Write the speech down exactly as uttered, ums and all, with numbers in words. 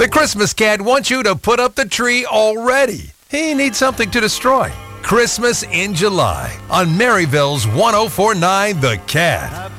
The Christmas Cat wants you to put up the tree already. He needs something to destroy. Christmas in July on Maryville's one oh four point nine The Cat.